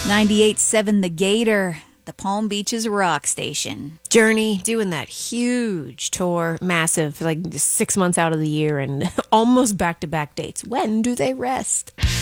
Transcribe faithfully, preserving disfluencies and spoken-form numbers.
ninety-eight point seven The Gator, the Palm Beaches rock station. Journey doing that huge tour, massive, like six months out of the year and almost back-to-back dates. When do they rest?